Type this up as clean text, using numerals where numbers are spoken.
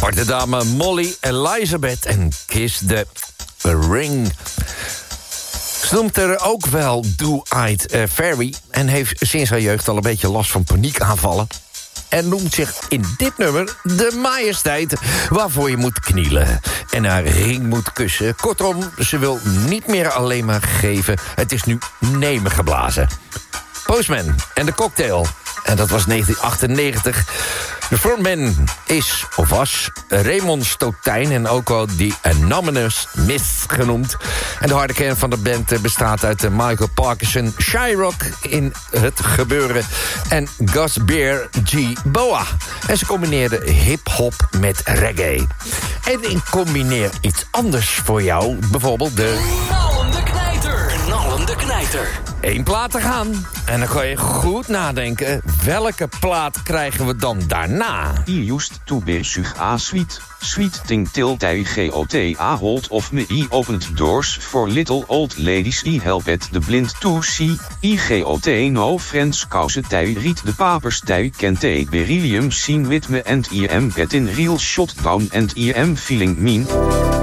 hoort de dame Molly Elizabeth en Kiss the Ring. Ze noemt er ook wel Do-Eyed Fairy en heeft sinds haar jeugd al een beetje last van paniekaanvallen. En noemt zich in dit nummer de majesteit, waarvoor je moet knielen en haar ring moet kussen. Kortom, ze wil niet meer alleen maar geven, het is nu nemen geblazen. Postman en de Cocktail, en dat was 1998. De frontman is, of was, Raymond Stotijn en ook wel die Anonymous Myth genoemd. En de harde kern van de band bestaat uit Michael Parkinson, Shyrock in het gebeuren en Gus Bear G. Boa. En ze combineerden hip-hop met reggae. En ik combineer iets anders voor jou, bijvoorbeeld de... Knallende knijter. Knallende knijter. 1 plaat te gaan. En dan kan je goed nadenken, welke plaat krijgen we dan daarna? I used to be sug a sweet, sweet thing till they got a hold of me. I opened doors for little old ladies. I helped the blind to see. I got no friends cause they read the papers. They can't beryllium scene with me. And I am getting real shot down and I am feeling mean.